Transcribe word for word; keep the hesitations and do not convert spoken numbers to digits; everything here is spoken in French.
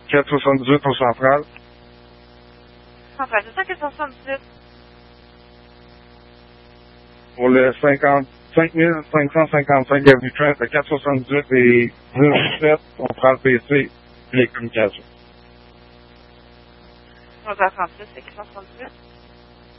quatre soixante-dix-huit au central. Central, c'est ça, quatre cent soixante-dix-huit. Pour le cinquante-cinq mille cinq cent cinquante-cinq avenue Trent, le quatre soixante-dix-huit et dix-sept, on prend le P C et les communications. On va faire trente-six, c'est quatre cent soixante-dix-huit.